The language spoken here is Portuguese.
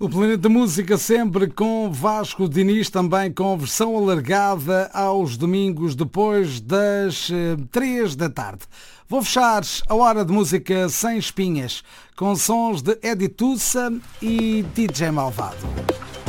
O Planeta Música sempre com Vasco Diniz, também com versão alargada aos domingos depois das 3 da tarde. Vou fechar a hora de música sem espinhas com sons de Edi Tussa e DJ Malvado.